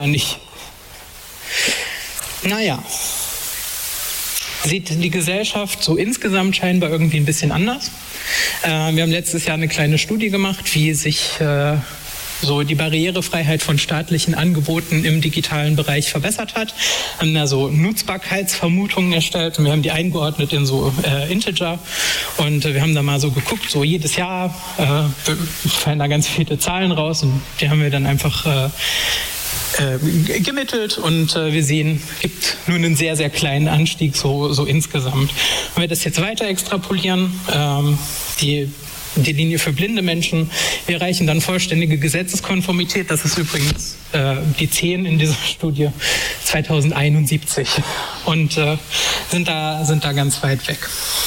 nicht. Naja, sieht die Gesellschaft so insgesamt scheinbar irgendwie ein bisschen anders. Wir haben letztes Jahr eine kleine Studie gemacht, wie sich so die Barrierefreiheit von staatlichen Angeboten im digitalen Bereich verbessert hat. Wir haben da so Nutzbarkeitsvermutungen erstellt und wir haben die eingeordnet in so Integer. Und wir haben da mal so geguckt, so jedes Jahr fallen da ganz viele Zahlen raus und die haben wir dann einfach gemittelt und wir sehen, es gibt nur einen sehr, sehr kleinen Anstieg so insgesamt. Wenn wir das jetzt weiter extrapolieren, die Linie für blinde Menschen, wir erreichen dann vollständige Gesetzeskonformität, das ist übrigens die 10 in dieser Studie 2071 und sind da ganz weit weg.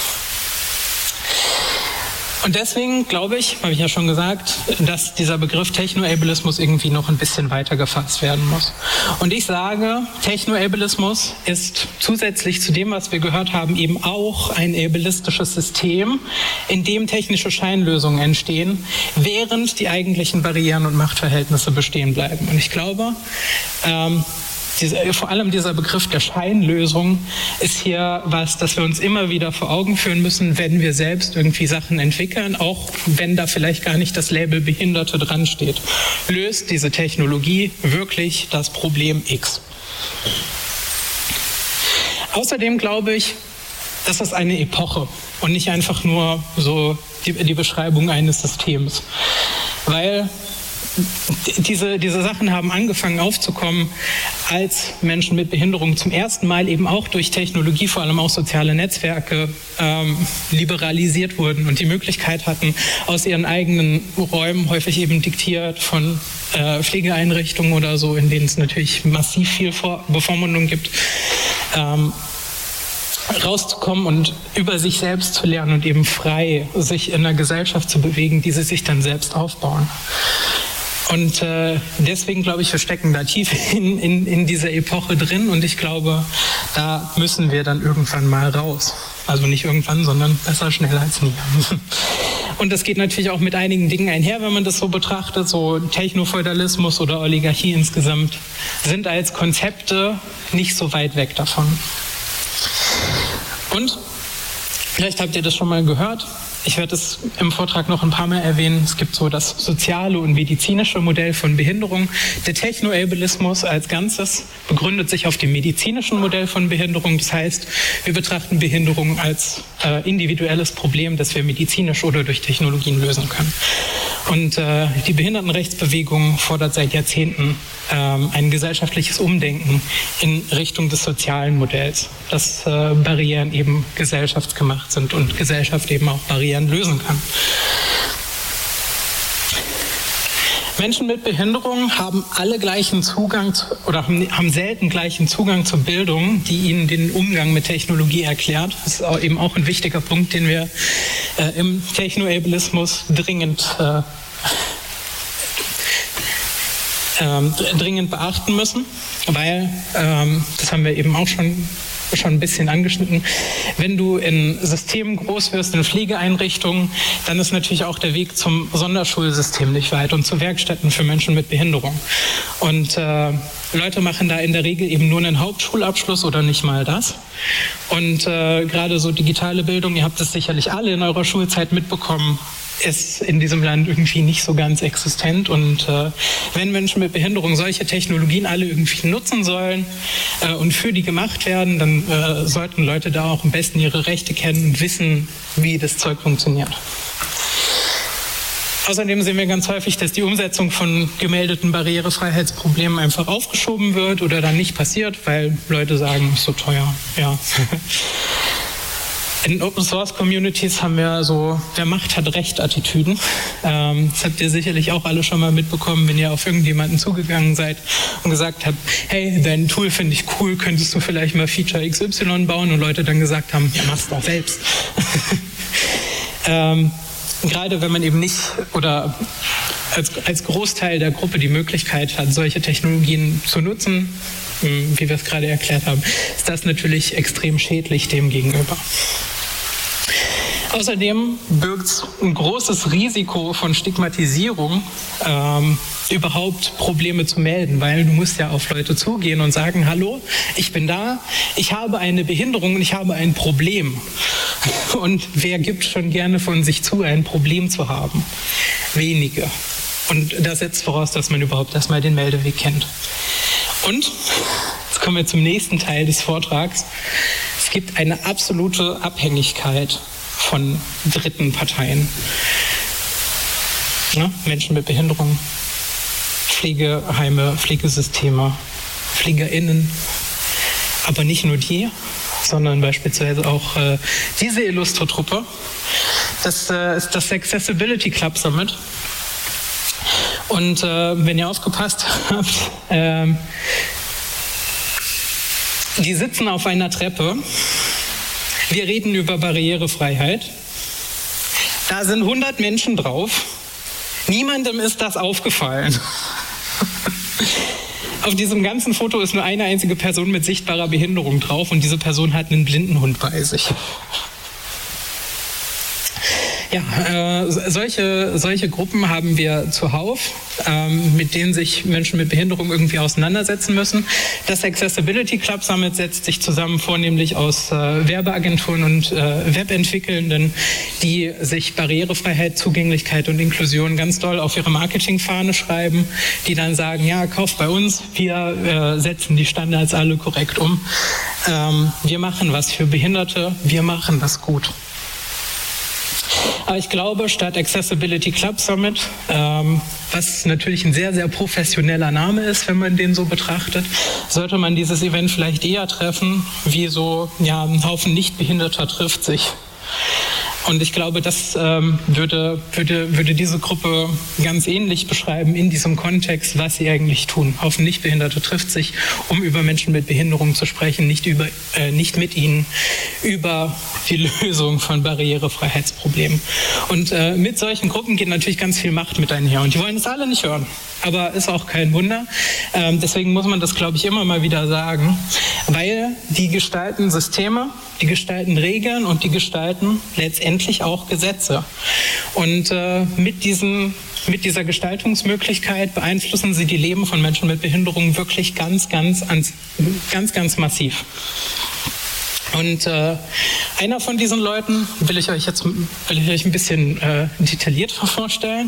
Und deswegen glaube ich, habe ich ja schon gesagt, dass dieser Begriff Technoableismus irgendwie noch ein bisschen weiter gefasst werden muss. Und ich sage, Technoableismus ist zusätzlich zu dem, was wir gehört haben, eben auch ein ableistisches System, in dem technische Scheinlösungen entstehen, während die eigentlichen Barrieren und Machtverhältnisse bestehen bleiben. Und ich glaube, vor allem dieser Begriff der Scheinlösung ist hier was, das wir uns immer wieder vor Augen führen müssen, wenn wir selbst irgendwie Sachen entwickeln, auch wenn da vielleicht gar nicht das Label Behinderte dran steht. Löst diese Technologie wirklich das Problem X? Außerdem glaube ich, das ist eine Epoche und nicht einfach nur so die Beschreibung eines Systems. Weil diese Sachen haben angefangen aufzukommen, als Menschen mit Behinderung zum ersten Mal eben auch durch Technologie, vor allem auch soziale Netzwerke, liberalisiert wurden und die Möglichkeit hatten, aus ihren eigenen Räumen, häufig eben diktiert von Pflegeeinrichtungen oder so, in denen es natürlich massiv viel Bevormundung gibt, rauszukommen und über sich selbst zu lernen und eben frei sich in einer Gesellschaft zu bewegen, die sie sich dann selbst aufbauen. Und deswegen glaube ich, wir stecken da tief in dieser Epoche drin und ich glaube, da müssen wir dann irgendwann mal raus. Also nicht irgendwann, sondern besser schnell als nie. Und das geht natürlich auch mit einigen Dingen einher, wenn man das so betrachtet. So Technofeudalismus oder Oligarchie insgesamt sind als Konzepte nicht so weit weg davon. Und vielleicht habt ihr das schon mal gehört. Ich werde es im Vortrag noch ein paar Mal erwähnen. Es gibt so das soziale und medizinische Modell von Behinderung. Der Technoableismus als Ganzes begründet sich auf dem medizinischen Modell von Behinderung. Das heißt, wir betrachten Behinderung als individuelles Problem, das wir medizinisch oder durch Technologien lösen können. Und die Behindertenrechtsbewegung fordert seit Jahrzehnten ein gesellschaftliches Umdenken in Richtung des sozialen Modells, dass Barrieren eben gesellschaftsgemacht sind und Gesellschaft eben auch Barrieren lösen kann. Menschen mit Behinderung haben alle gleichen Zugang oder haben selten gleichen Zugang zur Bildung, die ihnen den Umgang mit Technologie erklärt. Das ist eben auch ein wichtiger Punkt, den wir im Technoableismus dringend beachten müssen, weil, das haben wir eben auch schon ein bisschen angeschnitten, wenn du in Systemen groß wirst, in Pflegeeinrichtungen, dann ist natürlich auch der Weg zum Sonderschulsystem nicht weit und zu Werkstätten für Menschen mit Behinderung. Und Leute machen da in der Regel eben nur einen Hauptschulabschluss oder nicht mal das. Und gerade so digitale Bildung, ihr habt es sicherlich alle in eurer Schulzeit mitbekommen, ist in diesem Land irgendwie nicht so ganz existent. Und wenn Menschen mit Behinderung solche Technologien alle irgendwie nutzen sollen und für die gemacht werden, dann sollten Leute da auch am besten ihre Rechte kennen und wissen, wie das Zeug funktioniert. Außerdem sehen wir ganz häufig, dass die Umsetzung von gemeldeten Barrierefreiheitsproblemen einfach aufgeschoben wird oder dann nicht passiert, weil Leute sagen, ist so teuer. Ja. In Open-Source-Communities haben wir so, wer Macht hat Recht-Attitüden. Das habt ihr sicherlich auch alle schon mal mitbekommen, wenn ihr auf irgendjemanden zugegangen seid und gesagt habt, hey, dein Tool finde ich cool, könntest du vielleicht mal Feature XY bauen? Und Leute dann gesagt haben, ja, mach's doch selbst. Gerade wenn man eben nicht oder als Großteil der Gruppe die Möglichkeit hat, solche Technologien zu nutzen, wie wir es gerade erklärt haben, ist das natürlich extrem schädlich dem gegenüber. Außerdem birgt es ein großes Risiko von Stigmatisierung überhaupt Probleme zu melden, weil du musst ja auf Leute zugehen und sagen, hallo, ich bin da, ich habe eine Behinderung und ich habe ein Problem. Und wer gibt schon gerne von sich zu, ein Problem zu haben? Wenige. Und das setzt voraus, dass man überhaupt erstmal den Meldeweg kennt. Und jetzt kommen wir zum nächsten Teil des Vortrags. Es gibt eine absolute Abhängigkeit von dritten Parteien. Ja, Menschen mit Behinderung, Pflegeheime, Pflegesysteme, PflegerInnen, aber nicht nur die, sondern beispielsweise auch diese illustre Truppe. Das ist das Accessibility Club Summit. Und wenn ihr aufgepasst habt, die sitzen auf einer Treppe. Wir reden über Barrierefreiheit. Da sind 100 Menschen drauf. Niemandem ist das aufgefallen. Auf diesem ganzen Foto ist nur eine einzige Person mit sichtbarer Behinderung drauf und diese Person hat einen Blindenhund bei sich. Ja, solche Gruppen haben wir zuhauf, mit denen sich Menschen mit Behinderung irgendwie auseinandersetzen müssen. Das Accessibility Club Summit setzt sich zusammen vornehmlich aus Werbeagenturen und Webentwickelnden, die sich Barrierefreiheit, Zugänglichkeit und Inklusion ganz doll auf ihre Marketingfahne schreiben, die dann sagen, ja, kauft bei uns, wir setzen die Standards alle korrekt um. Wir machen was für Behinderte, wir machen das gut. Aber ich glaube, statt Accessibility Club Summit, was natürlich ein sehr, sehr professioneller Name ist, wenn man den so betrachtet, sollte man dieses Event vielleicht eher treffen, wie so ein Haufen Nichtbehinderter trifft sich. Und ich glaube, das würde diese Gruppe ganz ähnlich beschreiben in diesem Kontext, was sie eigentlich tun. Haufen Nichtbehinderte trifft sich, um über Menschen mit Behinderung zu sprechen, nicht mit ihnen, über die Lösung von Barrierefreiheitsproblemen. Und mit solchen Gruppen geht natürlich ganz viel Macht mit einher. Und die wollen es alle nicht hören. Aber ist auch kein Wunder. Deswegen muss man das, glaube ich, immer mal wieder sagen. Weil die gestalten Systeme, die gestalten Regeln und die gestalten letztendlich auch Gesetze. Und mit dieser Gestaltungsmöglichkeit beeinflussen sie die Leben von Menschen mit Behinderung wirklich ganz massiv. Und einer von diesen Leuten will ich euch ein bisschen detaillierter vorstellen.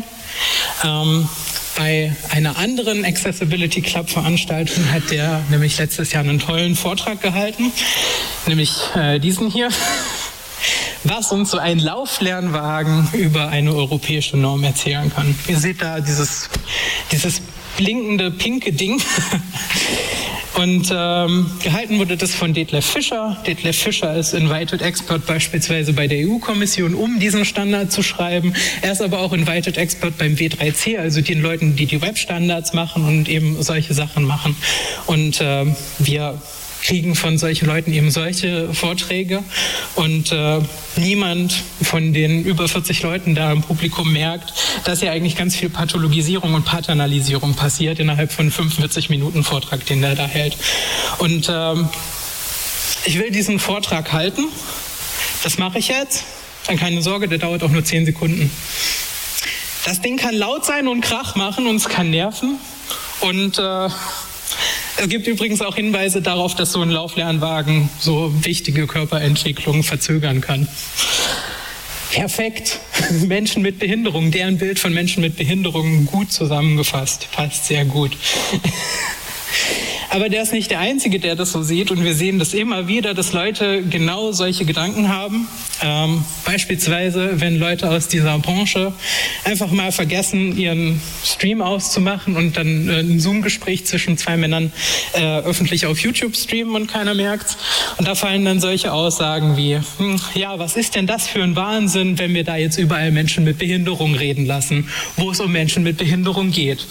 Bei einer anderen Accessibility Club Veranstaltung hat der nämlich letztes Jahr einen tollen Vortrag gehalten, nämlich diesen hier, was uns so ein Lauflernwagen über eine europäische Norm erzählen kann. Ihr seht da dieses blinkende pinke Ding. Und gehalten wurde das von Detlef Fischer. Detlef Fischer ist Invited Expert beispielsweise bei der EU-Kommission, um diesen Standard zu schreiben. Er ist aber auch Invited Expert beim W3C, also den Leuten, die die Webstandards machen und eben solche Sachen machen. Und wir kriegen von solchen Leuten eben solche Vorträge und niemand von den über 40 Leuten da im Publikum merkt, dass ja eigentlich ganz viel Pathologisierung und Paternalisierung passiert innerhalb von 45 Minuten Vortrag, den der da hält. Und ich will diesen Vortrag halten. Das mache ich jetzt. Dann keine Sorge, der dauert auch nur 10 Sekunden. Das Ding kann laut sein und Krach machen und es kann nerven. Und es gibt übrigens auch Hinweise darauf, dass so ein Lauflernwagen so wichtige Körperentwicklungen verzögern kann. Perfekt. Menschen mit Behinderung, deren Bild von Menschen mit Behinderung gut zusammengefasst. Passt sehr gut. Aber der ist nicht der Einzige, der das so sieht. Und wir sehen das immer wieder, dass Leute genau solche Gedanken haben. Beispielsweise, wenn Leute aus dieser Branche einfach mal vergessen, ihren Stream auszumachen und dann ein Zoom-Gespräch zwischen zwei Männern öffentlich auf YouTube streamen und keiner merkt's. Und da fallen dann solche Aussagen wie, ja, was ist denn das für ein Wahnsinn, wenn wir da jetzt überall Menschen mit Behinderung reden lassen, wo es um Menschen mit Behinderung geht.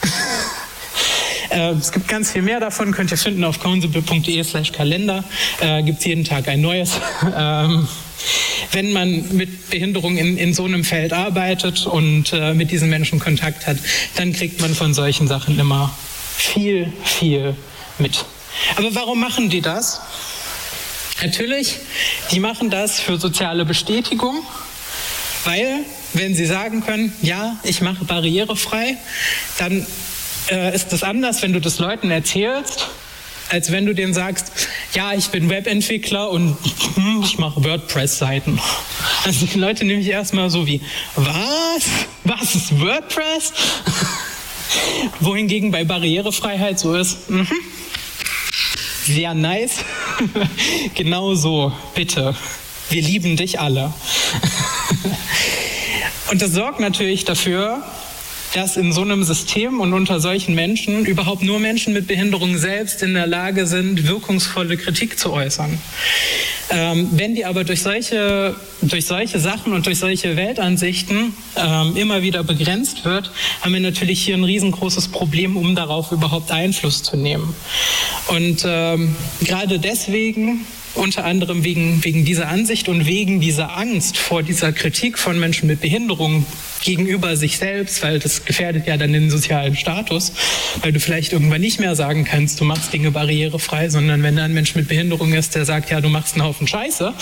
Es gibt ganz viel mehr davon, könnt ihr finden auf councible.de/Kalender. Gibt es jeden Tag ein neues. Wenn man mit Behinderung in so einem Feld arbeitet und mit diesen Menschen Kontakt hat, dann kriegt man von solchen Sachen immer viel, viel mit. Aber warum machen die das? Natürlich, die machen das für soziale Bestätigung, weil wenn Sie sagen können, ja, ich mache barrierefrei, dann ist das anders, wenn du das Leuten erzählst, als wenn du denen sagst, ja, ich bin Webentwickler und ich mache WordPress-Seiten. Also die Leute nämlich erstmal so wie, was? Was ist WordPress? Wohingegen bei Barrierefreiheit so ist, sehr nice, genau so, bitte, wir lieben dich alle. Und das sorgt natürlich dafür, dass in so einem System und unter solchen Menschen überhaupt nur Menschen mit Behinderung selbst in der Lage sind, wirkungsvolle Kritik zu äußern. Wenn die aber durch solche Sachen und durch solche Weltansichten immer wieder begrenzt wird, haben wir natürlich hier ein riesengroßes Problem, um darauf überhaupt Einfluss zu nehmen. Und gerade deswegen, unter anderem wegen dieser Ansicht und wegen dieser Angst vor dieser Kritik von Menschen mit Behinderung gegenüber sich selbst, weil das gefährdet ja dann den sozialen Status, weil du vielleicht irgendwann nicht mehr sagen kannst, du machst Dinge barrierefrei, sondern wenn da ein Mensch mit Behinderung ist, der sagt, ja, du machst einen Haufen Scheiße,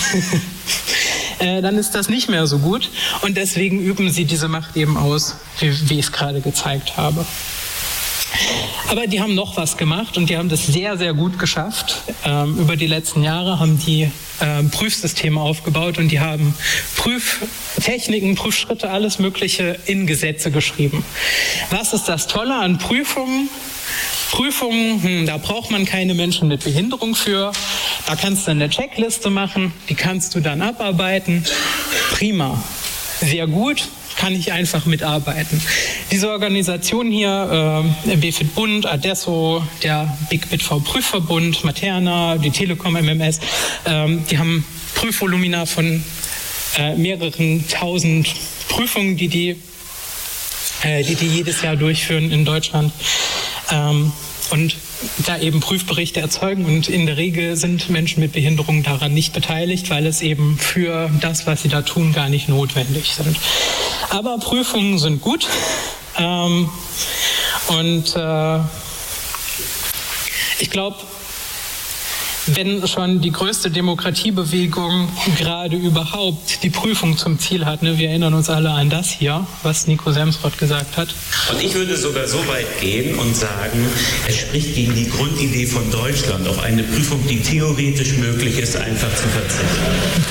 dann ist das nicht mehr so gut. Und deswegen üben sie diese Macht eben aus, wie ich es gerade gezeigt habe. Aber die haben noch was gemacht und die haben das sehr, sehr gut geschafft. Über die letzten Jahre haben die Prüfsysteme aufgebaut und die haben Prüftechniken, Prüfschritte, alles Mögliche in Gesetze geschrieben. Was ist das Tolle an Prüfungen? Prüfungen, da braucht man keine Menschen mit Behinderung für. Da kannst du eine Checkliste machen, die kannst du dann abarbeiten. Prima, sehr gut. Kann ich einfach mitarbeiten. Diese Organisationen hier, BFIT Bund, Adesso, der BigBitV Prüfverbund, Materna, die Telekom MMS, die haben Prüfvolumina von mehreren tausend Prüfungen, die jedes Jahr durchführen in Deutschland. Und da eben Prüfberichte erzeugen und in der Regel sind Menschen mit Behinderung daran nicht beteiligt, weil es eben für das, was sie da tun, gar nicht notwendig sind. Aber Prüfungen sind gut und ich glaube, wenn schon die größte Demokratiebewegung gerade überhaupt die Prüfung zum Ziel hat, ne? Wir erinnern uns alle an das hier, was Nico Semsrott gesagt hat. Und ich würde sogar so weit gehen und sagen, es spricht gegen die Grundidee von Deutschland, auf eine Prüfung, die theoretisch möglich ist, einfach zu verzichten.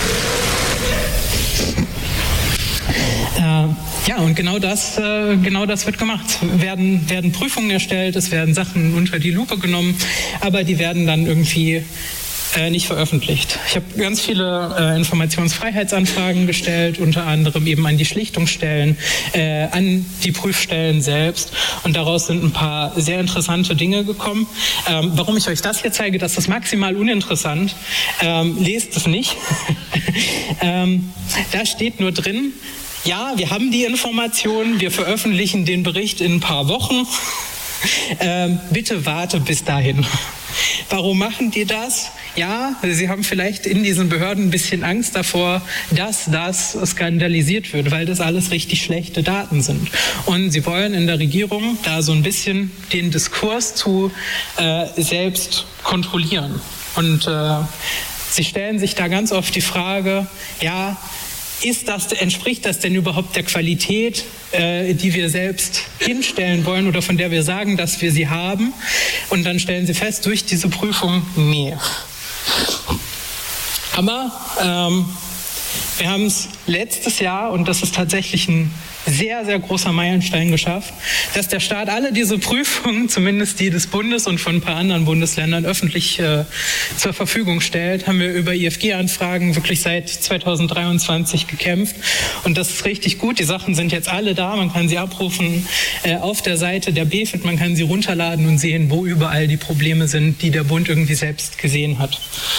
Ja, und genau das wird gemacht. Werden Prüfungen erstellt, es werden Sachen unter die Lupe genommen, aber die werden dann irgendwie nicht veröffentlicht. Ich habe ganz viele Informationsfreiheitsanfragen gestellt, unter anderem eben an die Schlichtungsstellen, an die Prüfstellen selbst, und daraus sind ein paar sehr interessante Dinge gekommen. Warum ich euch das hier zeige, das ist maximal uninteressant. Lest es nicht. Da steht nur drin, ja, wir haben die Informationen, wir veröffentlichen den Bericht in ein paar Wochen. Bitte warte bis dahin. Warum machen die das? Ja, sie haben vielleicht in diesen Behörden ein bisschen Angst davor, dass das skandalisiert wird, weil das alles richtig schlechte Daten sind. Und sie wollen in der Regierung da so ein bisschen den Diskurs zu selbst kontrollieren. Und sie stellen sich da ganz oft die Frage, ja, entspricht das denn überhaupt der Qualität, die wir selbst hinstellen wollen oder von der wir sagen, dass wir sie haben? Und dann stellen sie fest, durch diese Prüfung, nee. Aber wir haben es letztes Jahr, und das ist tatsächlich ein sehr, sehr großer Meilenstein, geschafft, dass der Staat alle diese Prüfungen, zumindest die des Bundes und von ein paar anderen Bundesländern, öffentlich zur Verfügung stellt. Haben wir über IFG-Anfragen wirklich seit 2023 gekämpft. Und das ist richtig gut. Die Sachen sind jetzt alle da. Man kann sie abrufen auf der Seite der BFIT. Man kann sie runterladen und sehen, wo überall die Probleme sind, die der Bund irgendwie selbst gesehen hat.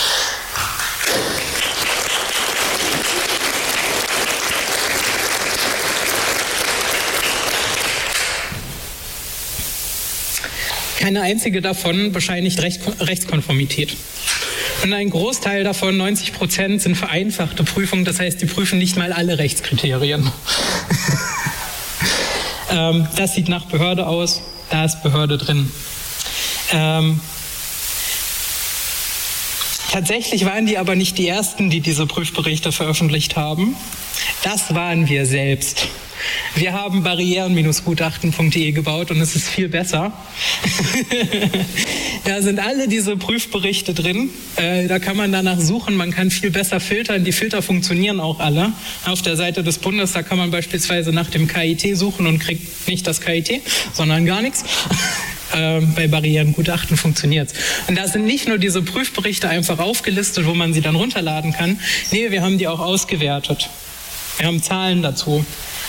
Keine einzige davon bescheinigt Rechtskonformität. Und ein Großteil davon, 90%, sind vereinfachte Prüfungen. Das heißt, die prüfen nicht mal alle Rechtskriterien. Das sieht nach Behörde aus. Da ist Behörde drin. Tatsächlich waren die aber nicht die ersten, die diese Prüfberichte veröffentlicht haben. Das waren wir selbst. Wir haben barrieren-gutachten.de gebaut und es ist viel besser. Da sind alle diese Prüfberichte drin. Da kann man danach suchen, man kann viel besser filtern. Die Filter funktionieren auch alle. Auf der Seite des Bundes, da kann man beispielsweise nach dem KIT suchen und kriegt nicht das KIT, sondern gar nichts. Bei Barrierengutachten funktioniert es. Und da sind nicht nur diese Prüfberichte einfach aufgelistet, wo man sie dann runterladen kann. Nee, wir haben die auch ausgewertet. Wir haben Zahlen dazu.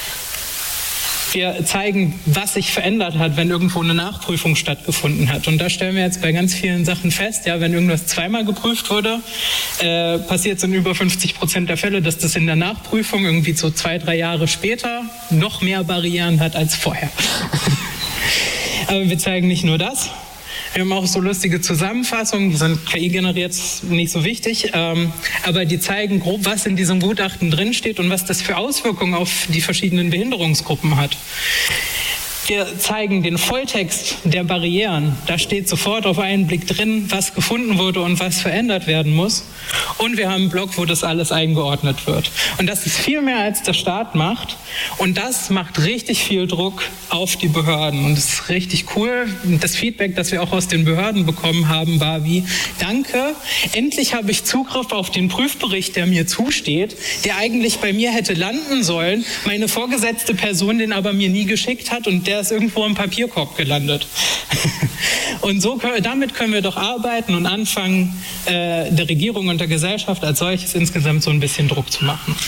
Wir zeigen, was sich verändert hat, wenn irgendwo eine Nachprüfung stattgefunden hat. Und da stellen wir jetzt bei ganz vielen Sachen fest, ja, wenn irgendwas zweimal geprüft wurde, passiert es in über 50% der Fälle, dass das in der Nachprüfung irgendwie so 2-3 Jahre später noch mehr Barrieren hat als vorher. Aber wir zeigen nicht nur das. Wir haben auch so lustige Zusammenfassungen, die sind KI-generiert, nicht so wichtig, aber die zeigen grob, was in diesem Gutachten drinsteht und was das für Auswirkungen auf die verschiedenen Behinderungsgruppen hat. Wir zeigen den Volltext der Barrieren. Da steht sofort auf einen Blick drin, was gefunden wurde und was verändert werden muss. Und wir haben einen Blog, wo das alles eingeordnet wird. Und das ist viel mehr, als der Staat macht. Und das macht richtig viel Druck auf die Behörden. Und das ist richtig cool. Das Feedback, das wir auch aus den Behörden bekommen haben, war wie: Danke, endlich habe ich Zugriff auf den Prüfbericht, der mir zusteht, der eigentlich bei mir hätte landen sollen, meine vorgesetzte Person den aber mir nie geschickt hat und der ist irgendwo im Papierkorb gelandet. Und so damit können wir doch arbeiten und anfangen, der Regierung und der Gesellschaft als solches insgesamt so ein bisschen Druck zu machen.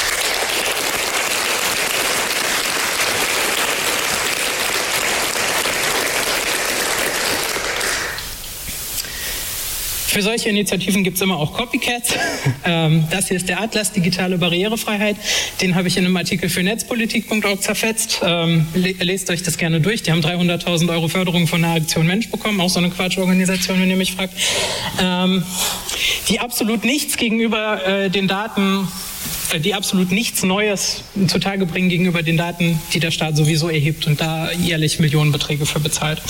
Für solche Initiativen gibt es immer auch Copycats. Das hier ist der Atlas Digitale Barrierefreiheit. Den habe ich in einem Artikel für netzpolitik.org zerfetzt. Lest euch das gerne durch. Die haben 300.000 € Förderung von der Aktion Mensch bekommen. Auch so eine Quatschorganisation, wenn ihr mich fragt. Die absolut nichts gegenüber den Daten, die absolut nichts Neues zutage bringen gegenüber den Daten, die der Staat sowieso erhebt und da jährlich Millionenbeträge für bezahlt.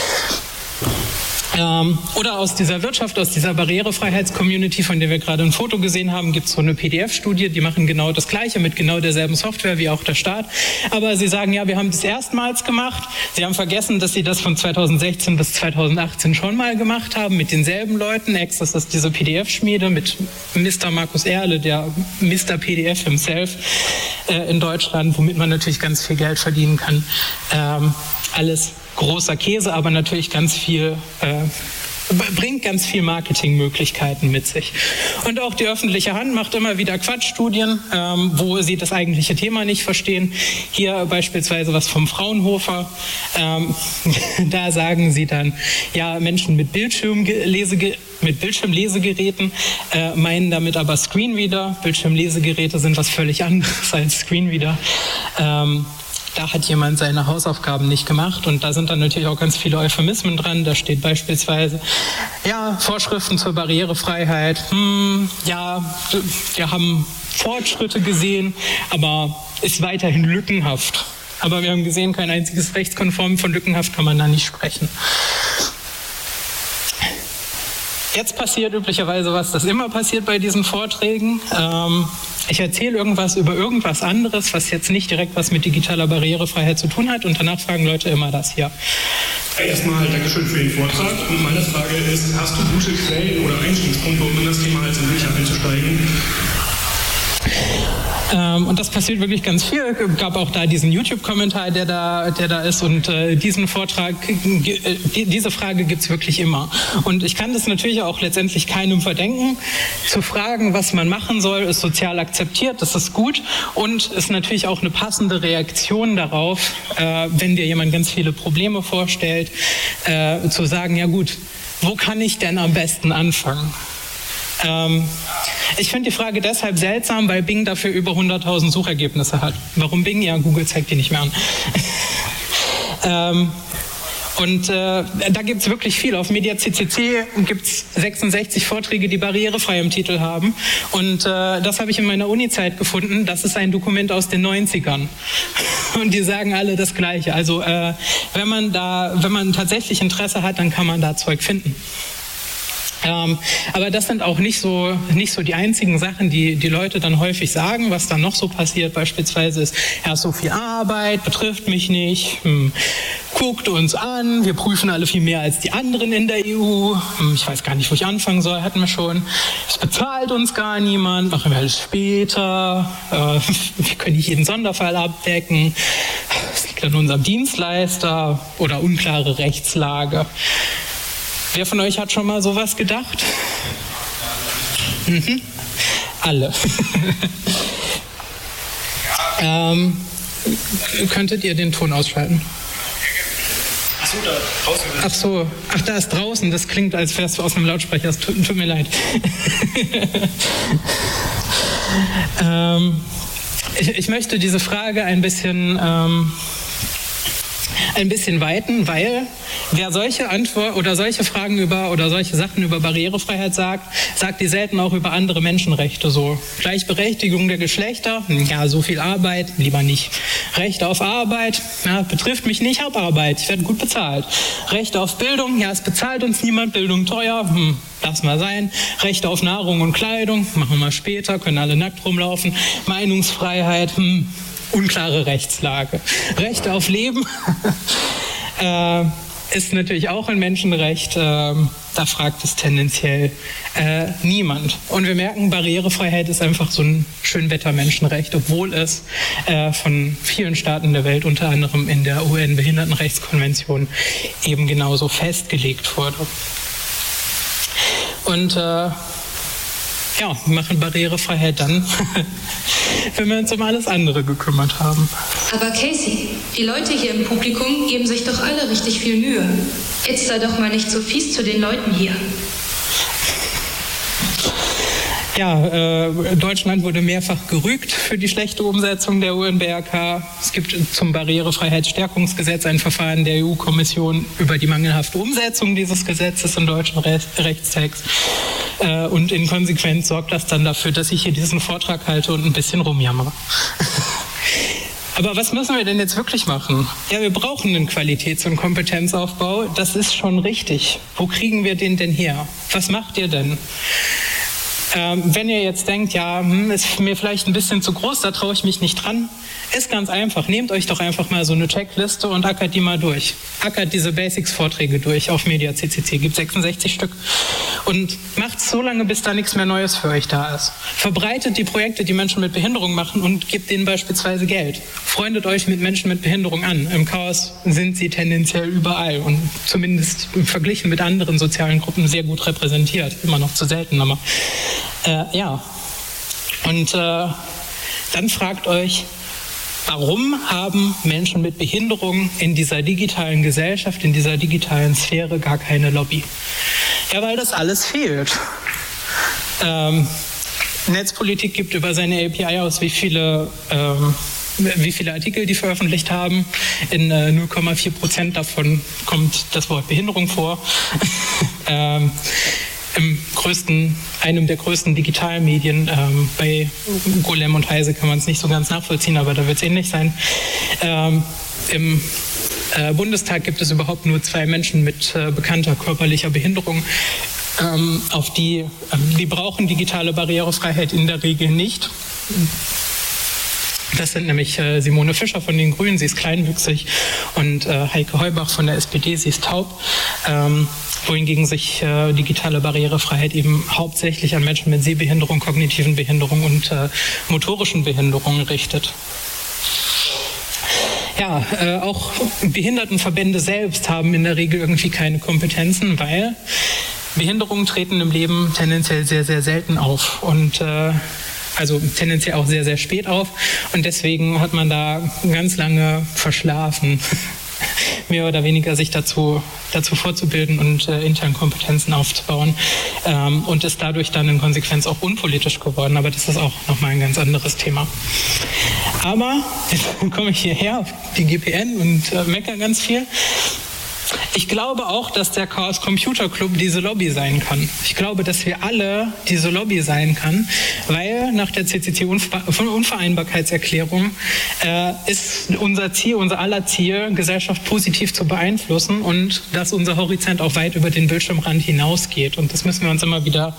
Oder aus dieser Wirtschaft, aus dieser Barrierefreiheits-Community, von der wir gerade ein Foto gesehen haben, gibt es so eine PDF-Studie, die machen genau das Gleiche mit genau derselben Software wie auch der Staat. Aber sie sagen, ja, wir haben das erstmals gemacht. Sie haben vergessen, dass sie das von 2016 bis 2018 schon mal gemacht haben mit denselben Leuten. Access ist diese PDF-Schmiede mit Mr. Markus Erle, der Mr. PDF himself in Deutschland, womit man natürlich ganz viel Geld verdienen kann. Alles großer Käse, aber natürlich ganz viel, bringt ganz viel Marketingmöglichkeiten mit sich. Und auch die öffentliche Hand macht immer wieder Quatschstudien, wo sie das eigentliche Thema nicht verstehen. Hier beispielsweise was vom Fraunhofer. Da sagen sie dann, ja, Menschen mit Bildschirmlesegeräten meinen damit aber Screenreader. Bildschirmlesegeräte sind was völlig anderes als Screenreader. Da hat jemand seine Hausaufgaben nicht gemacht und da sind dann natürlich auch ganz viele Euphemismen dran. Da steht beispielsweise, ja, Vorschriften zur Barrierefreiheit, ja, wir haben Fortschritte gesehen, aber ist weiterhin lückenhaft. Aber wir haben gesehen, kein einziges rechtskonform, von lückenhaft kann man da nicht sprechen. Jetzt passiert üblicherweise was, das immer passiert bei diesen Vorträgen. Ich erzähle irgendwas über irgendwas anderes, was jetzt nicht direkt was mit digitaler Barrierefreiheit zu tun hat und danach fragen Leute immer das hier. Erstmal Dankeschön für den Vortrag und meine Frage ist, hast du gute Quellen oder Einstiegspunkte, um in das Thema als Entwickler einzusteigen? Und das passiert wirklich ganz viel. Es gab auch da diesen YouTube-Kommentar, der da ist und diesen Vortrag, diese Frage gibt es wirklich immer. Und ich kann das natürlich auch letztendlich keinem verdenken. Zu fragen, was man machen soll, ist sozial akzeptiert, das ist gut und ist natürlich auch eine passende Reaktion darauf, wenn dir jemand ganz viele Probleme vorstellt, zu sagen, ja gut, wo kann ich denn am besten anfangen? Ich finde die Frage deshalb seltsam, weil Bing dafür über 100.000 Suchergebnisse hat. Warum Bing? Ja, Google zeigt die nicht mehr an. Da gibt es wirklich viel. Auf MediaCCC gibt es 66 Vorträge, die barrierefrei im Titel haben. Und das habe ich in meiner Uni-Zeit gefunden. Das ist ein Dokument aus den 90ern. Und die sagen alle das Gleiche. Also wenn man tatsächlich Interesse hat, dann kann man da Zeug finden. Aber das sind auch nicht so die einzigen Sachen, die Leute dann häufig sagen. Was dann noch so passiert beispielsweise ist, ja, so viel Arbeit, betrifft mich nicht, guckt uns an, wir prüfen alle viel mehr als die anderen in der EU, ich weiß gar nicht, wo ich anfangen soll, hatten wir schon, es bezahlt uns gar niemand, machen wir alles später, wir können nicht jeden Sonderfall abdecken, es liegt an unserem Dienstleister oder unklare Rechtslage. Wer von euch hat schon mal sowas gedacht? Alle. Könntet ihr den Ton ausschalten? Achso, da draußen. Ach so, da ist draußen. Das klingt, als wärst du aus einem Lautsprecher. Das tut mir leid. Ich möchte diese Frage ein bisschen weiten, weil wer solche Antworten oder solche Fragen oder solche Sachen über Barrierefreiheit sagt die selten auch über andere Menschenrechte. So Gleichberechtigung der Geschlechter, ja, so viel Arbeit, lieber nicht. Recht auf Arbeit, ja, betrifft mich nicht, hab Arbeit, ich werde gut bezahlt. Recht auf Bildung, ja, es bezahlt uns niemand, Bildung teuer, lass mal sein. Recht auf Nahrung und Kleidung, machen wir später, können alle nackt rumlaufen. Meinungsfreiheit, unklare Rechtslage. Recht auf Leben ist natürlich auch ein Menschenrecht. Da fragt es tendenziell niemand. Und wir merken, Barrierefreiheit ist einfach so ein Schönwetter-Menschenrecht, obwohl es von vielen Staaten der Welt, unter anderem in der UN-Behindertenrechtskonvention, eben genauso festgelegt wurde. Und wir machen Barrierefreiheit dann, wenn wir uns um alles andere gekümmert haben. Aber Casey, die Leute hier im Publikum geben sich doch alle richtig viel Mühe. Jetzt sei doch mal nicht so fies zu den Leuten hier. Ja, Deutschland wurde mehrfach gerügt für die schlechte Umsetzung der UN-BRK. Es gibt zum Barrierefreiheitsstärkungsgesetz ein Verfahren der EU-Kommission über die mangelhafte Umsetzung dieses Gesetzes im deutschen Rechtstext. Und in Konsequenz sorgt das dann dafür, dass ich hier diesen Vortrag halte und ein bisschen rumjammere. Aber was müssen wir denn jetzt wirklich machen? Ja, wir brauchen einen Qualitäts- und Kompetenzaufbau. Das ist schon richtig. Wo kriegen wir den denn her? Was macht ihr denn? Wenn ihr jetzt denkt, ja, ist mir vielleicht ein bisschen zu groß, da traue ich mich nicht dran, ist ganz einfach. Nehmt euch doch einfach mal so eine Checkliste und ackert die mal durch. Ackert diese Basics-Vorträge durch auf Media CCC, gibt 66 Stück. Und macht es so lange, bis da nichts mehr Neues für euch da ist. Verbreitet die Projekte, die Menschen mit Behinderung machen und gebt denen beispielsweise Geld. Freundet euch mit Menschen mit Behinderung an. Im Chaos sind sie tendenziell überall und zumindest verglichen mit anderen sozialen Gruppen sehr gut repräsentiert. Immer noch zu selten, aber Und dann fragt euch, warum haben Menschen mit Behinderung in dieser digitalen Gesellschaft, in dieser digitalen Sphäre gar keine Lobby? Ja, weil das alles fehlt. Netzpolitik gibt über seine API aus, wie viele Artikel die veröffentlicht haben. In 0,4% davon kommt das Wort Behinderung vor. Einem der größten Digitalmedien, bei Golem und Heise kann man es nicht so ganz nachvollziehen, aber da wird es ähnlich sein. Im Bundestag gibt es überhaupt nur 2 Menschen mit bekannter körperlicher Behinderung. Die brauchen digitale Barrierefreiheit in der Regel nicht. Das sind nämlich Simone Fischer von den Grünen, sie ist kleinwüchsig, und Heike Heubach von der SPD, sie ist taub. Wohingegen sich digitale Barrierefreiheit eben hauptsächlich an Menschen mit Sehbehinderung, kognitiven Behinderungen und motorischen Behinderungen richtet. Ja, auch Behindertenverbände selbst haben in der Regel irgendwie keine Kompetenzen, weil Behinderungen treten im Leben tendenziell sehr, sehr selten auf und also tendenziell auch sehr, sehr spät auf, und deswegen hat man da ganz lange verschlafen, mehr oder weniger sich dazu vorzubilden und intern Kompetenzen aufzubauen, und ist dadurch dann in Konsequenz auch unpolitisch geworden. Aber das ist auch nochmal ein ganz anderes Thema. Aber jetzt komme ich hierher auf die GPN und meckere ganz viel. Ich glaube auch, dass der Chaos Computer Club diese Lobby sein kann. Ich glaube, dass wir alle diese Lobby sein kann, weil nach der CCC-Unvereinbarkeitserklärung ist unser Ziel, unser aller Ziel, Gesellschaft positiv zu beeinflussen und dass unser Horizont auch weit über den Bildschirmrand hinausgeht. Und das müssen wir uns immer wieder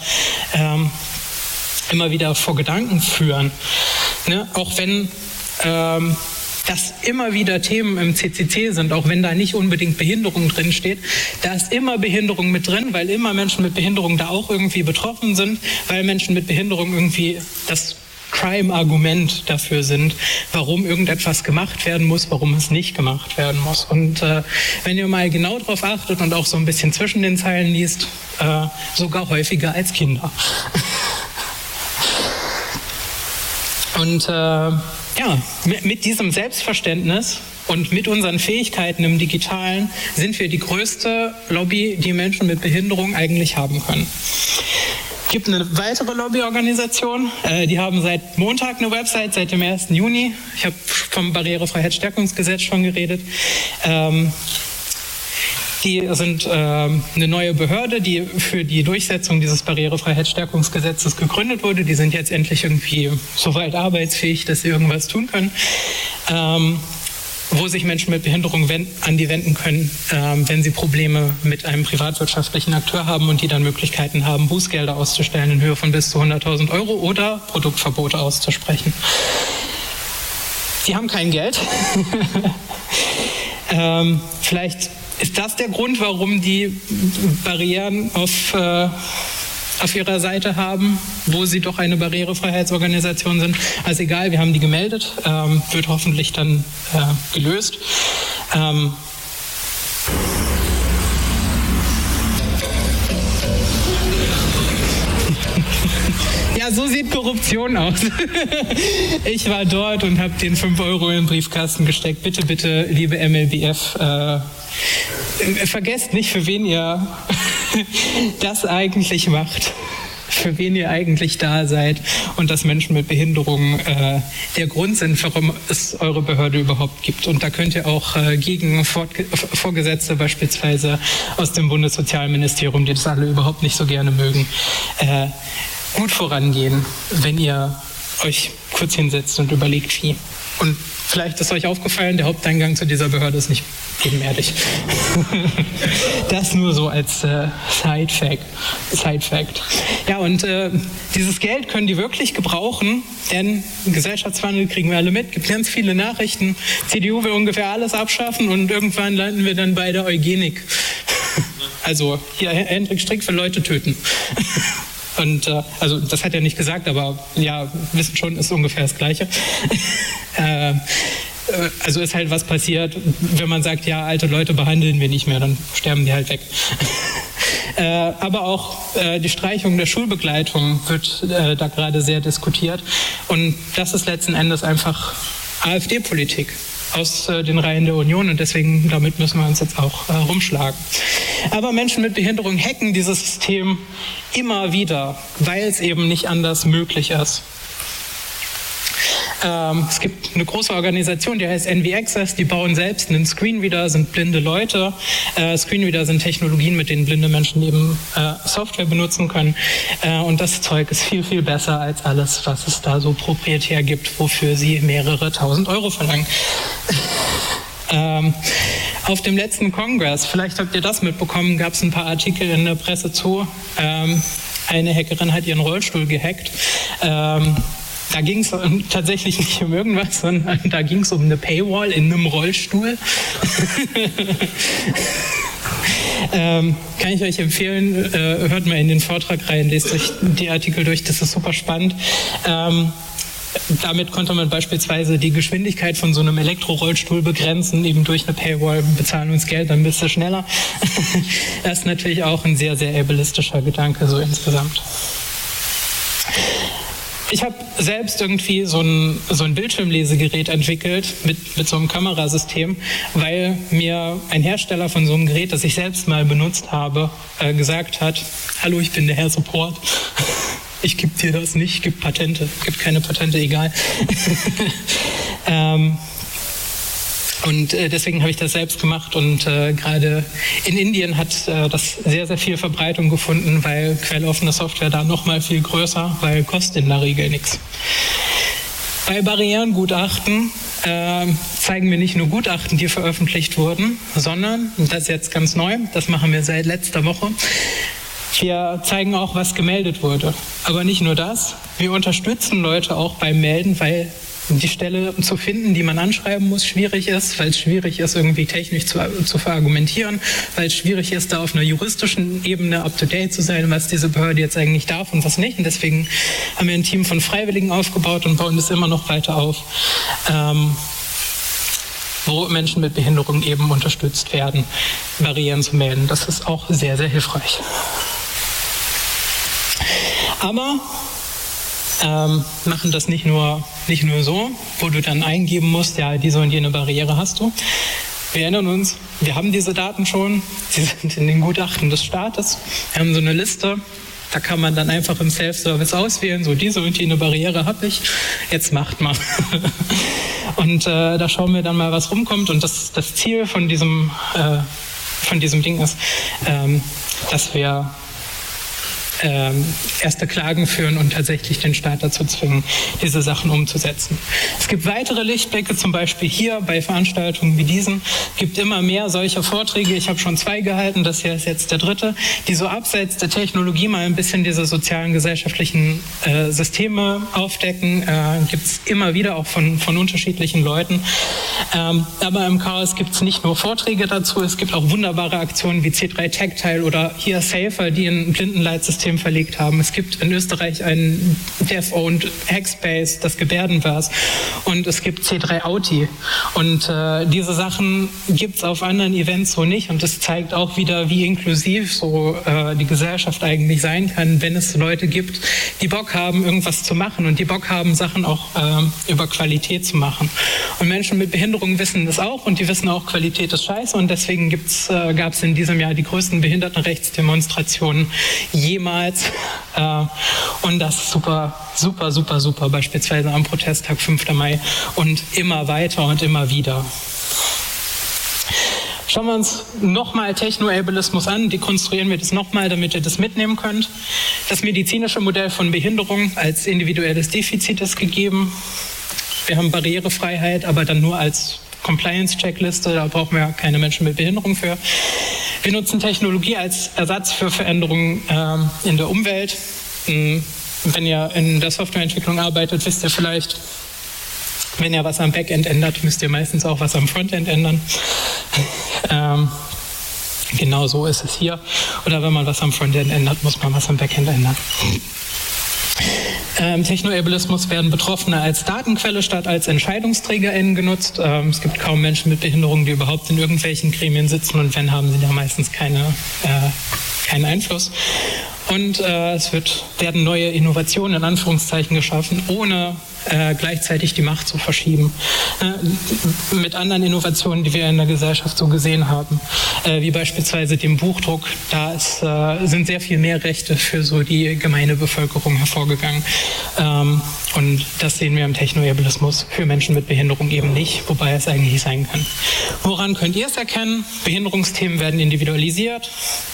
vor Gedanken führen. Ne? Auch wenn dass immer wieder Themen im CCC sind, auch wenn da nicht unbedingt Behinderung drin steht, da ist immer Behinderung mit drin, weil immer Menschen mit Behinderung da auch irgendwie betroffen sind, weil Menschen mit Behinderung irgendwie das Crime-Argument dafür sind, warum irgendetwas gemacht werden muss, warum es nicht gemacht werden muss. Und wenn ihr mal genau drauf achtet und auch so ein bisschen zwischen den Zeilen liest, sogar häufiger als Kinder. Und mit diesem Selbstverständnis und mit unseren Fähigkeiten im Digitalen sind wir die größte Lobby, die Menschen mit Behinderung eigentlich haben können. Es gibt eine weitere Lobbyorganisation, die haben seit Montag eine Website, seit dem 1. Juni. Ich habe vom Barrierefreiheitsstärkungsgesetz schon geredet. Die sind eine neue Behörde, die für die Durchsetzung dieses Barrierefreiheitsstärkungsgesetzes gegründet wurde. Die sind jetzt endlich irgendwie so weit arbeitsfähig, dass sie irgendwas tun können, wo sich Menschen mit Behinderung an die wenden können, wenn sie Probleme mit einem privatwirtschaftlichen Akteur haben und die dann Möglichkeiten haben, Bußgelder auszustellen in Höhe von bis zu 100.000 € oder Produktverbote auszusprechen. Die haben kein Geld. Vielleicht ist das der Grund, warum die Barrieren auf ihrer Seite haben, wo sie doch eine Barrierefreiheitsorganisation sind. Also egal, wir haben die gemeldet, wird hoffentlich dann gelöst. Ja, so sieht Korruption aus. Ich war dort und habe den 5 € in den Briefkasten gesteckt. Bitte, bitte, liebe MLBF, vergesst nicht, für wen ihr das eigentlich macht, für wen ihr eigentlich da seid und dass Menschen mit Behinderungen der Grund sind, warum es eure Behörde überhaupt gibt. Und da könnt ihr auch gegen Vorgesetzte beispielsweise aus dem Bundessozialministerium, die das alle überhaupt nicht so gerne mögen, gut vorangehen, wenn ihr euch kurz hinsetzt und überlegt, wie. Und vielleicht ist euch aufgefallen, der Haupteingang zu dieser Behörde ist nicht ebenerdig. Das nur so als Side-Fact. Ja, und dieses Geld können die wirklich gebrauchen, denn Gesellschaftswandel kriegen wir alle mit, gibt ganz viele Nachrichten. CDU will ungefähr alles abschaffen und irgendwann landen wir dann bei der Eugenik. Also hier Hendrik Strick will Leute töten. Und also das hat er nicht gesagt, aber ja, wissen schon, ist ungefähr das Gleiche. Also ist halt was passiert, wenn man sagt, ja, alte Leute behandeln wir nicht mehr, dann sterben die halt weg. Aber auch die Streichung der Schulbegleitung wird da gerade sehr diskutiert. Und das ist letzten Endes einfach AfD-Politik aus den Reihen der Union und deswegen damit müssen wir uns jetzt auch rumschlagen. Aber Menschen mit Behinderung hacken dieses System immer wieder, weil es eben nicht anders möglich ist. Es gibt eine große Organisation, die heißt NV Access, die bauen selbst einen Screenreader, sind blinde Leute. Screenreader sind Technologien, mit denen blinde Menschen eben Software benutzen können. Und das Zeug ist viel, viel besser als alles, was es da so proprietär gibt, wofür sie mehrere 1.000 € verlangen. Auf dem letzten Kongress, vielleicht habt ihr das mitbekommen, gab es ein paar Artikel in der Presse zu. Eine Hackerin hat ihren Rollstuhl gehackt. Da ging es tatsächlich nicht um irgendwas, sondern da ging es um eine Paywall in einem Rollstuhl. Kann ich euch empfehlen, hört mal in den Vortrag rein, lest euch die Artikel durch, das ist super spannend. Damit konnte man beispielsweise die Geschwindigkeit von so einem Elektrorollstuhl begrenzen, eben durch eine Paywall, bezahlen uns Geld, dann bist du schneller. Das ist natürlich auch ein sehr, sehr ableistischer Gedanke, so insgesamt. Ich habe selbst irgendwie so ein Bildschirmlesegerät entwickelt mit so einem Kamerasystem, weil mir ein Hersteller von so einem Gerät, das ich selbst mal benutzt habe, gesagt hat, hallo, ich bin der Herr Support. Ich gebe dir das nicht, gibt Patente, gibt keine Patente, egal. Und deswegen habe ich das selbst gemacht und gerade in Indien hat das sehr, sehr viel Verbreitung gefunden, weil quelloffene Software da noch mal viel größer, weil kostet in der Regel nichts. Bei Barrierengutachten zeigen wir nicht nur Gutachten, die veröffentlicht wurden, sondern, und das ist jetzt ganz neu, das machen wir seit letzter Woche, wir zeigen auch, was gemeldet wurde. Aber nicht nur das, wir unterstützen Leute auch beim Melden, weil die Stelle zu finden, die man anschreiben muss, schwierig ist, weil es schwierig ist, irgendwie technisch zu verargumentieren, weil es schwierig ist, da auf einer juristischen Ebene up-to-date zu sein, was diese Behörde jetzt eigentlich darf und was nicht. Und deswegen haben wir ein Team von Freiwilligen aufgebaut und bauen das immer noch weiter auf, wo Menschen mit Behinderung eben unterstützt werden, Barrieren zu melden. Das ist auch sehr, sehr hilfreich. Aber machen das nicht nur so, wo du dann eingeben musst, ja, diese und jene Barriere hast du. Wir erinnern uns, wir haben diese Daten schon, sie sind in den Gutachten des Staates. Wir haben so eine Liste, da kann man dann einfach im Self-Service auswählen, so diese und jene Barriere habe ich, jetzt macht mal. Und da schauen wir dann mal, was rumkommt. Und das Ziel von diesem Ding ist, dass wir erste Klagen führen und tatsächlich den Staat dazu zwingen, diese Sachen umzusetzen. Es gibt weitere Lichtblicke, zum Beispiel hier bei Veranstaltungen wie diesen, gibt immer mehr solcher Vorträge. Ich habe schon 2 gehalten, das hier ist jetzt der 3., die so abseits der Technologie mal ein bisschen diese sozialen, gesellschaftlichen Systeme aufdecken. Gibt es immer wieder auch von unterschiedlichen Leuten. Aber im Chaos gibt es nicht nur Vorträge dazu, es gibt auch wunderbare Aktionen wie C3 Tactile oder hier Safer, die ein Blindenleitsystem verlegt haben. Es gibt in Österreich einen Deaf-Owned Hackspace, das Gebärdenverse, und es gibt C3 Auti. Und diese Sachen gibt es auf anderen Events so nicht, und das zeigt auch wieder, wie inklusiv so die Gesellschaft eigentlich sein kann, wenn es Leute gibt, die Bock haben, irgendwas zu machen und die Bock haben, Sachen auch über Qualität zu machen. Und Menschen mit Behinderung wissen das auch, und die wissen auch, Qualität ist scheiße, und deswegen gab es in diesem Jahr die größten Behindertenrechtsdemonstrationen jemals. Und das ist super, super, super, super, beispielsweise am Protesttag 5. Mai und immer weiter und immer wieder. Schauen wir uns nochmal Technoableismus an, dekonstruieren wir das nochmal, damit ihr das mitnehmen könnt. Das medizinische Modell von Behinderung als individuelles Defizit ist gegeben. Wir haben Barrierefreiheit, aber dann nur als Compliance-Checkliste, da brauchen wir keine Menschen mit Behinderung für. Wir nutzen Technologie als Ersatz für Veränderungen in der Umwelt. Wenn ihr in der Softwareentwicklung arbeitet, wisst ihr vielleicht, wenn ihr was am Backend ändert, müsst ihr meistens auch was am Frontend ändern. Genau so ist es hier. Oder wenn man was am Frontend ändert, muss man was am Backend ändern. Technoableismus werden Betroffene als Datenquelle statt als EntscheidungsträgerInnen genutzt. Es gibt kaum Menschen mit Behinderung, die überhaupt in irgendwelchen Gremien sitzen, und wenn, haben sie da meistens keinen Einfluss. Und es werden neue Innovationen in Anführungszeichen geschaffen, ohne gleichzeitig die Macht zu verschieben. Mit anderen Innovationen, die wir in der Gesellschaft so gesehen haben, wie beispielsweise dem Buchdruck, da sind sehr viel mehr Rechte für so die gemeine Bevölkerung hervorgegangen. Und das sehen wir im Technoableismus für Menschen mit Behinderung eben nicht, wobei es eigentlich sein kann. Woran könnt ihr es erkennen? Behinderungsthemen werden individualisiert.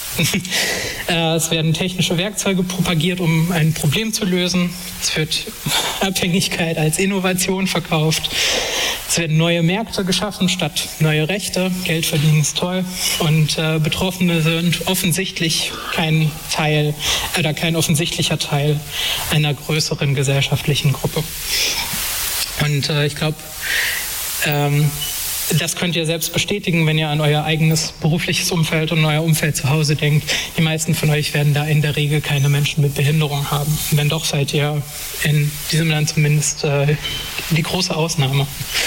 Es werden technische Werkzeuge propagiert, um ein Problem zu lösen. Es wird Abhängigkeit als Innovation verkauft. Es werden neue Märkte geschaffen statt neue Rechte. Geld verdienen ist toll. Und Betroffene sind offensichtlich kein offensichtlicher Teil einer größeren gesellschaftlichen Gruppe. Und ich glaube, das könnt ihr selbst bestätigen, wenn ihr an euer eigenes berufliches Umfeld und euer Umfeld zu Hause denkt. Die meisten von euch werden da in der Regel keine Menschen mit Behinderung haben. Wenn doch, seid ihr in diesem Land zumindest die große Ausnahme.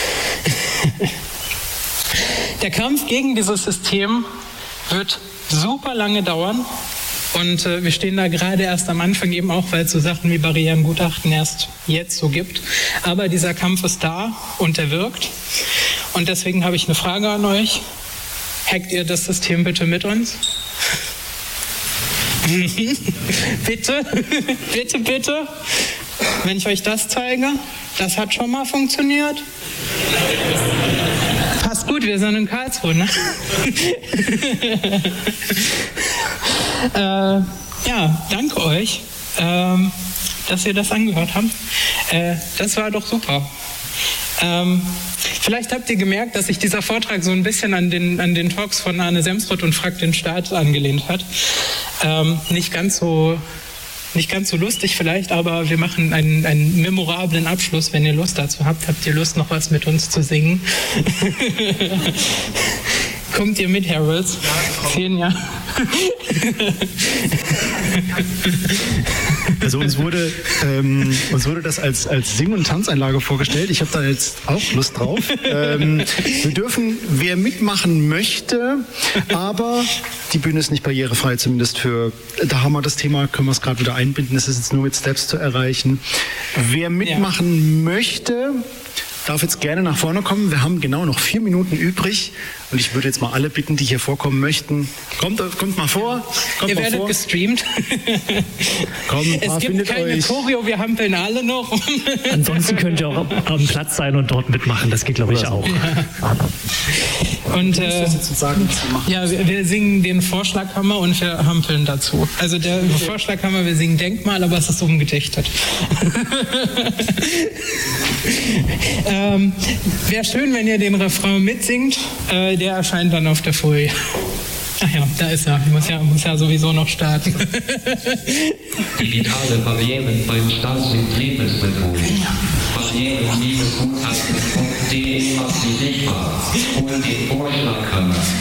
Der Kampf gegen dieses System wird super lange dauern. Und wir stehen da gerade erst am Anfang, eben auch, weil es so Sachen wie Barrierengutachten erst jetzt so gibt. Aber dieser Kampf ist da und er wirkt. Und deswegen habe ich eine Frage an euch. Hackt ihr das System bitte mit uns? Bitte, bitte, bitte. Wenn ich euch das zeige, das hat schon mal funktioniert. Passt gut. gut, wir sind in Karlsruhe, ne? Ja, danke euch, dass ihr das angehört habt. Das war doch super. Vielleicht habt ihr gemerkt, dass sich dieser Vortrag so ein bisschen an den Talks von Arne Semsrott und Frag den Staat angelehnt hat. Nicht ganz so lustig vielleicht, aber wir machen einen memorablen Abschluss. Wenn ihr Lust dazu habt, habt ihr Lust, noch was mit uns zu singen? Kommt ihr mit, Harold? 10 Jahre. Also uns wurde das als Sing- und Tanzeinlage vorgestellt. Ich habe da jetzt auch Lust drauf. Wir dürfen, wer mitmachen möchte, aber die Bühne ist nicht barrierefrei, zumindest da haben wir das Thema, können wir es gerade wieder einbinden, es ist jetzt nur mit Steps zu erreichen. Wer mitmachen möchte, darf jetzt gerne nach vorne kommen. Wir haben genau noch 4 Minuten übrig und ich würde jetzt mal alle bitten, die hier vorkommen möchten, kommt mal vor. Ihr werdet gestreamt. Es gibt keine Choreo, wir hampeln alle noch. Ansonsten könnt ihr auch am Platz sein und dort mitmachen, das geht, glaube ich, auch. Ja. Und wir singen den Vorschlaghammer und wir hampeln dazu. Also der Vorschlaghammer, wir singen Denkmal, aber es ist umgedichtet. Wäre schön, wenn ihr den Refrain mitsingt. Der erscheint dann auf der Folie. Ach ja, da ist er. Muss ja sowieso noch starten. Digitale Barrieren beim Staat sind lebensbedrohlich. Barrieren, liebe Gutachtung.de macht sie sichtbar. Hol den Vorschlaghammer.